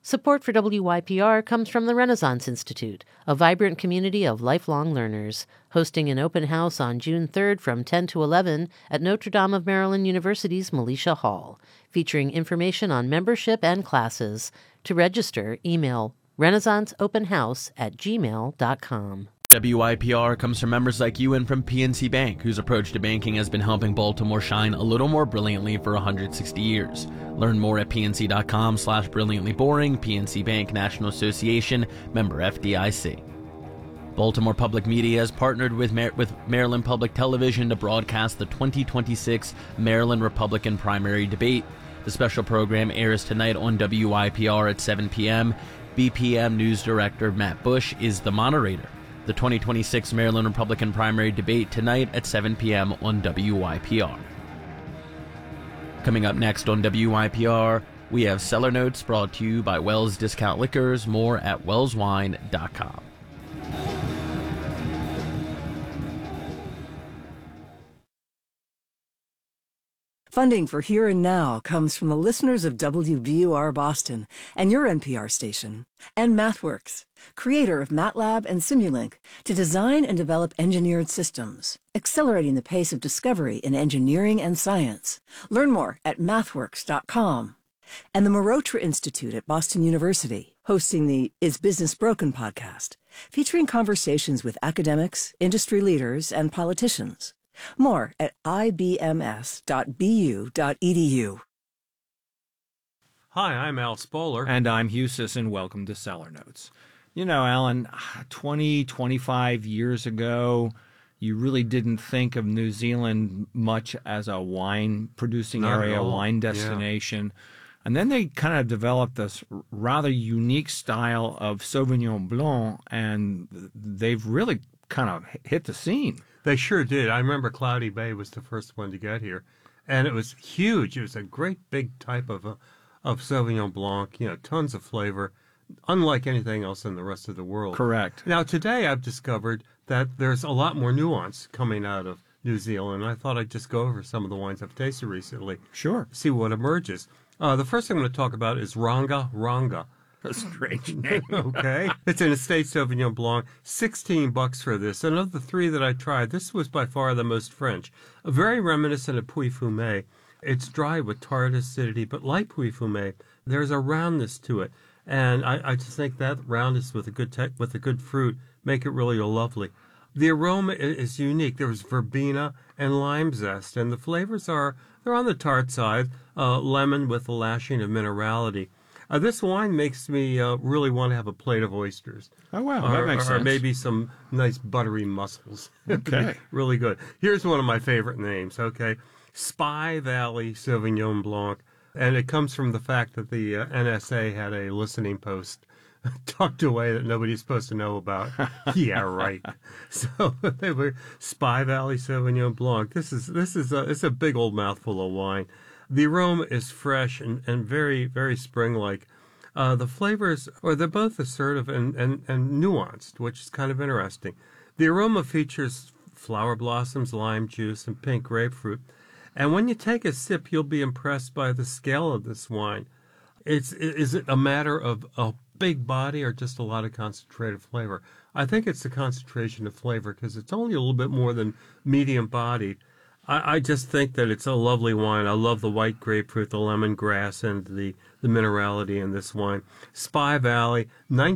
Support for WYPR comes from the Renaissance Institute, a vibrant community of lifelong learners, hosting an open house on June 3rd from 10 to 11 at Notre Dame of Maryland University's Militia Hall, featuring information on membership and classes. To register, email renaissanceopenhouse@gmail.com. WYPR comes from members like you and from PNC Bank, whose approach to banking has been helping Baltimore shine a little more brilliantly for 160 years. Learn more at pnc.com/brilliantlyboring. PNC Bank, National Association, member FDIC. Baltimore Public Media has partnered with Maryland Public Television to broadcast the 2026 Maryland Republican primary debate. The special program airs tonight on WYPR at 7 p.m. BPM News Director Matt Bush is the moderator. The 2026 Maryland Republican primary debate tonight at 7 p.m. on WYPR. Coming up next on WYPR, we have Cellar Notes brought to you by Wells Discount Liquors. More at wellswine.com. Funding for Here and Now comes from the listeners of WBUR Boston and your NPR station, and MathWorks, creator of MATLAB and Simulink, to design and develop engineered systems, accelerating the pace of discovery in engineering and science. Learn more at mathworks.com. And the Marotra Institute at Boston University, hosting the Is Business Broken podcast, featuring conversations with academics, industry leaders, and politicians. More at ibms.bu.edu. Hi, I'm Al Spoler. And I'm Husis, and welcome to Cellar Notes. You know, Alan, 25 years ago, you really didn't think of New Zealand much as a wine-producing area, wine destination. Yeah. And then they kind of developed this rather unique style of Sauvignon Blanc, and they've really kind of hit the scene. They sure did. I remember Cloudy Bay was the first one to get here, and it was huge. It was a great big type of Sauvignon Blanc, tons of flavor, unlike anything else in the rest of the world. Correct. Now, today I've discovered that there's a lot more nuance coming out of New Zealand. I thought I'd just go over some of the wines I've tasted recently. Sure. See what emerges. The first thing I'm going to talk about is Ranga Ranga. A strange name. Okay. It's an estate Sauvignon Blanc. $16 for this. And of the three that I tried, this was by far the most French. Very reminiscent of Puy-Fumé. It's dry with tart acidity, but like Puy-Fumé, there's a roundness to it. And I just think that roundness with a good fruit make it really lovely. The aroma is unique. There's verbena and lime zest, and the flavors they're on the tart side, lemon with a lashing of minerality. This wine makes me really want to have a plate of oysters. Oh, wow. That makes sense. Or maybe some nice buttery mussels. Okay. Really good. Here's one of my favorite names, okay? Spy Valley Sauvignon Blanc. And it comes from the fact that the NSA had a listening post tucked away that nobody's supposed to know about. Yeah, right. So they were Spy Valley Sauvignon Blanc. It's a big old mouthful of wine. The aroma is fresh and very, very spring-like. The flavors, they're both assertive and nuanced, which is kind of interesting. The aroma features flower blossoms, lime juice, and pink grapefruit. And when you take a sip, you'll be impressed by the scale of this wine. Is it a matter of a big body or just a lot of concentrated flavor? I think it's the concentration of flavor because it's only a little bit more than medium-bodied. I just think that it's a lovely wine. I love the white grapefruit, the lemongrass, and the minerality in this wine. Spy Valley,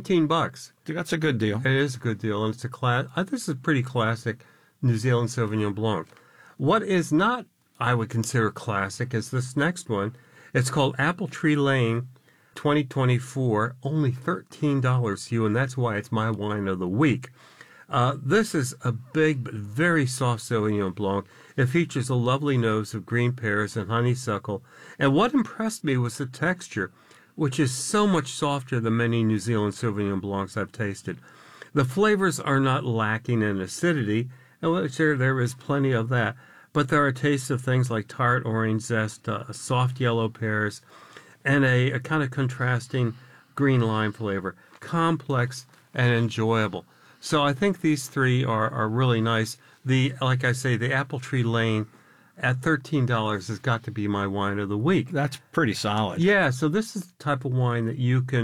$19. That's a good deal. It is a good deal, and it's this is a pretty classic New Zealand Sauvignon Blanc. What is not, I would consider classic, is this next one. It's called Apple Tree Lane 2024, only $13, Hugh, and that's why it's my wine of the week. This is a big but very soft Sauvignon Blanc. It features a lovely nose of green pears and honeysuckle. And what impressed me was the texture, which is so much softer than many New Zealand Sauvignon Blancs I've tasted. The flavors are not lacking in acidity, and there is plenty of that. But there are tastes of things like tart orange zest, soft yellow pears, and a kind of contrasting green lime flavor. Complex and enjoyable. So I think these three are really nice. Like I say, the Apple Tree Lane at $13 has got to be my wine of the week. That's pretty solid. Yeah, so this is the type of wine that you can